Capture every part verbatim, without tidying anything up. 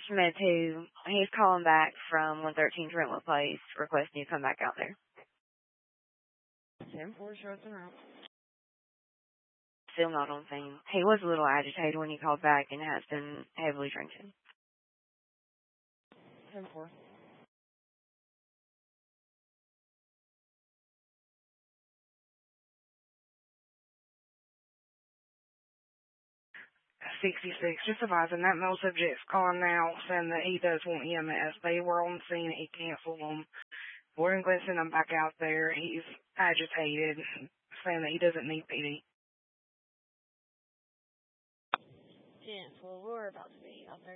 Med two, he's calling back from one thirteen Trentwood Place, requesting you come back out there. ten four, shows him out. Still not on scene. He was a little agitated when he called back and has been heavily drinking. ten four. sixty-six, just advising that male subject's calling now, saying that he does want E M S. They were on the scene, he canceled them. We're going to send him back out there. He's agitated, saying that he doesn't need P D. ten four, we're about to be out there.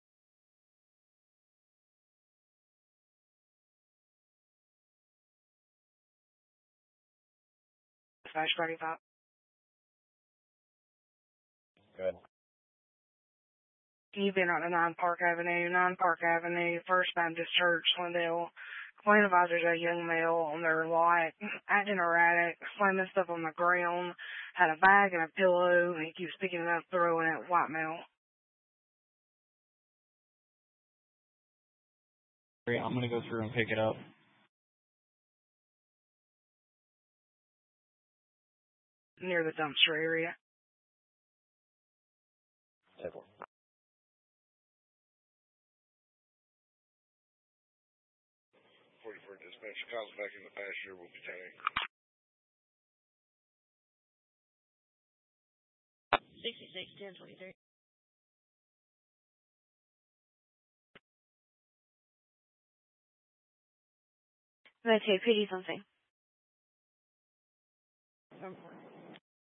Dispatch thirty-five. Good. You've been on the nine Park Avenue, nine Park Avenue, First Baptist Church, Glendale. Complaint advisor's a young male on their lot, acting erratic, slamming stuff on the ground, had a bag and a pillow, and he keeps picking it up, throwing it at white male. I'm going to go through and pick it up. Near the dumpster area. ten four. forty-four dispatch calls back in the passenger will be taken. sixty-six, ten twenty-three. Med two, P D something. ten four.